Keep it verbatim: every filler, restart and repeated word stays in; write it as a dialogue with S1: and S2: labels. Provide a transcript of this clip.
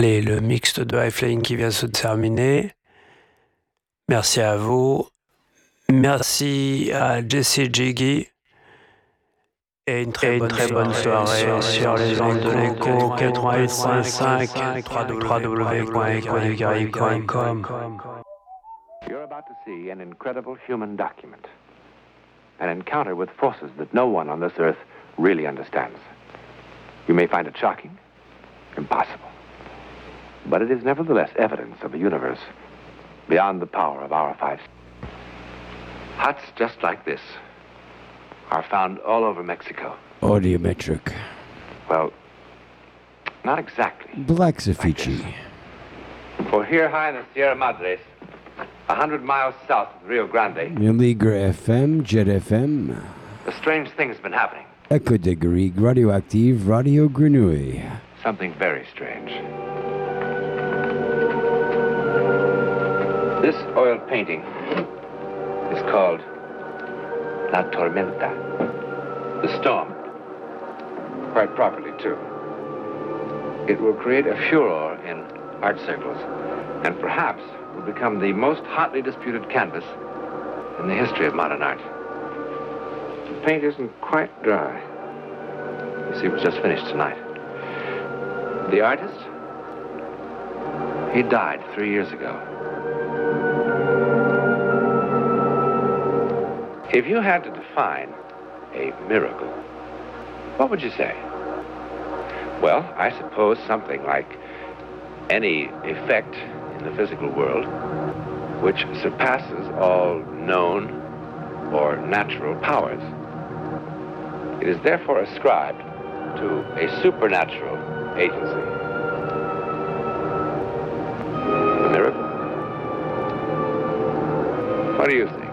S1: Et le mixte de High Flying qui vient de se terminer. Merci à vous. Merci à Jesse Jiggy. Et une très, et une bonne, très soirée bonne soirée sur les ondes de l'écho quatre-vingt-huit point cinq w w w point echo du caraïbe point com.
S2: You're about to see an incredible human document. An encounter with forces that no one on this earth really understands. You may find it shocking, impossible. But it is nevertheless evidence of a universe beyond the power of our five. Huts just like this are found all over Mexico.
S3: Audiometric.
S2: Well, not exactly.
S3: Black Zafici.
S2: Like For here high in the Sierra Madres, a hundred miles south of Rio Grande,
S3: Ligra F M, Jet F M.
S2: a strange thing has been happening.
S3: Echo Degree, Radioactive, Radio Grenouille.
S2: Something very strange. This oil painting is called La Tormenta, the storm. Quite properly, too. It will create a furor in art circles, and perhaps will become the most hotly disputed canvas in the history of modern art. The paint isn't quite dry. You see, it was just finished tonight. The artist, he died three years ago. If you had to define a miracle, what would you say? Well, I suppose something like any effect in the physical world which surpasses all known or natural powers. It is therefore ascribed to a supernatural agency. A miracle? What do you think?